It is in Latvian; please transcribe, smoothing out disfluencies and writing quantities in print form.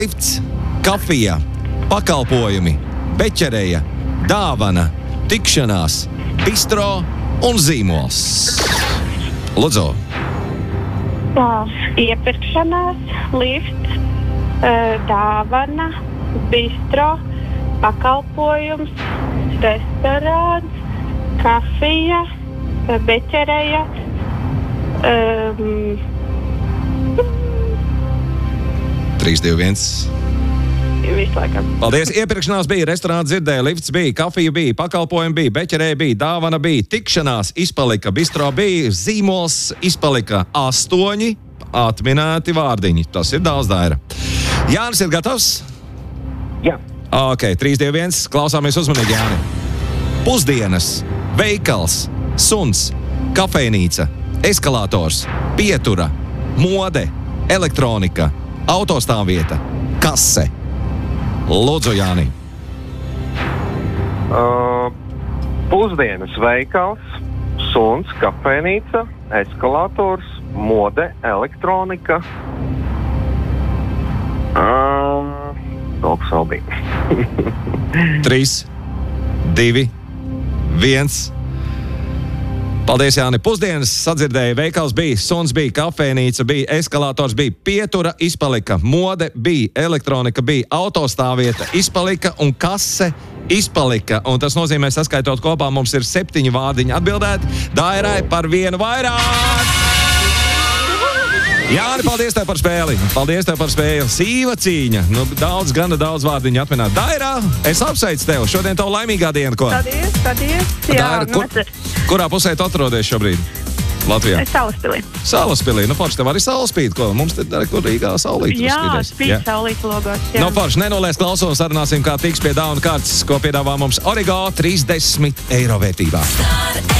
lifts, kafija, pakalpojumi, beķereja, dāvana, tikšanās, bistro un zīmols. Lūdzu. Iepirkšanās, lifts, dāvana, bistro, pakalpojums, restorāns, kafija, beķereja, 3, 2, 1. Visu laikam. Paldies! Iepirkšanās bija, restorāns dzirdēja, lifts bija, kafija bija, pakalpojumi bija, beķerēja bija, dāvana bija, tikšanās izpalika, bistro bija, zīmols izpalika 8 atminēti vārdiņi. Tas ir daudz, Daira. Jānis ir gatavs? Jā. Ok, 3, 2, 1. Klausāmies uzmanīgi, Jāni. Pusdienas, veikals, suns, kafejnīca, eskalators, pietura, mode, elektronika, autostāvvieta, kase. Lūdzu, Jāni. Pusdienas, veikals, suns, kafejnīca, eskalators, mode, elektronika. Kaut kas vēl bija. 3, 2, 1. Paldies, Jāni. Pusdienas sadzirdēja, veikals bija, suns bija, kafejnīca bija, eskalators bija, pietura izpalika, mode bija, elektronika bija, autostāvvieta izpalika un kase izpalika. Un tas nozīmē, saskaitot kopā, mums ir 7 vārdiņi atbildēti. Dairai par 1 vairāk! Jāni, paldies tev par spēli. Paldies tev par spēli. Sīva cīņa. Nu, gana daudz vārdiņu atminēt. Dairā, es apsveicu tev. Šodien tev laimīgā diena, ko? Paldies. Jā, Daira, kurā pusē tu atrodies šobrīd? Latvijā? Salaspilī. Salaspilī. Nu, forši, tev arī saulspīd, ko? Mums te arī kur Rīgā saulīte. Jā, spīd saulīt logos. Jā. Nu, forši, nenolies klausums, sarunāsim, kā tiks pie dāvana kārtas, ko piedāvā mums Origo 30 eiro vērtībā.